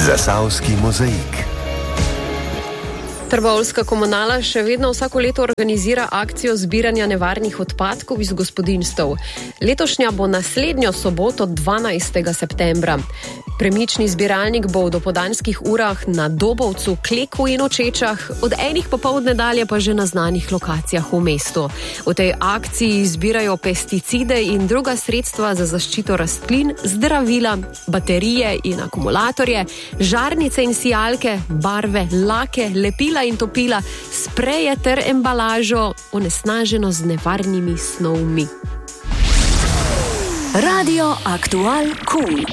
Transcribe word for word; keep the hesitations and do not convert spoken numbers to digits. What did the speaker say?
Zasavski mozaik. Trboveljska komunala še vedno vsako leto organizira akcijo zbiranja nevarnih odpadkov iz gospodinjstev. Letošnja bo naslednjo soboto dvanajstega septembra. Premični zbiralnik bo v dopoldanskih urah na Dobovcu, Kleku in Očečah, od enih popoldne dalje pa že na znanih lokacijah v mestu. V tej akciji zbirajo pesticide in druga sredstva za zaščito rastlin, zdravila, baterije in akumulatorje, žarnice in sijalke, barve, lake, lepila in topila, spreje ter embalažo, onesnaženo z nevarnimi snovmi. Radio Aktual Cool.